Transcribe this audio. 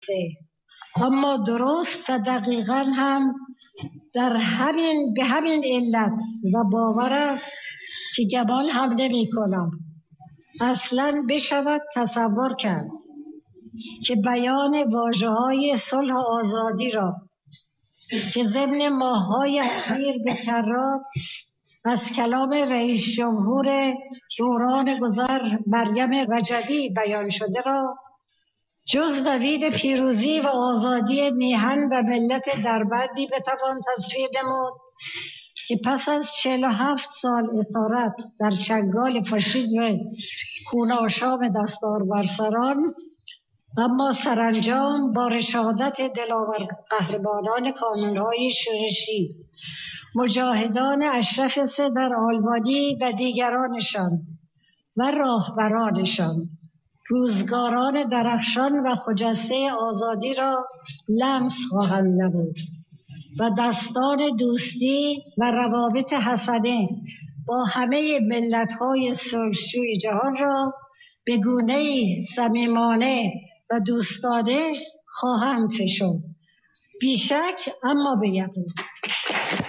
نهفته، اما درست و دقیقاً هم به همین علت و باور است که گمان هم نمی کنم اصلاً بشود تصور کرد که بیان واژه‌های صلح و آزادی را که ضمن ماه‌های اخیر به کرات از کلام رئیس جمهور دوران گذر مریم رجبی بیان شده را جز نوید پیروزی و آزادی میهن و ملت دربندی بتوان تصویر نمود که پس از 47 سال اسارت در چنگال فاشیسم خون‌آشام دستار بر سران، اما سرانجام با رشادت دلاور قهرمانان کانون‌های شورشی، مجاهدان اشرف در آلبانی و دیگرانشان و راهبرانشان، روزگاران درخشان و خجسته آزادی را لمس خواهند نمود و دستان دوستی و روابط حسنه با همه ملت‌های صلحجوی جهان را به گونه‌ای صمیمانه و دوستانه خواهند فشرد. بیشک اما به یقین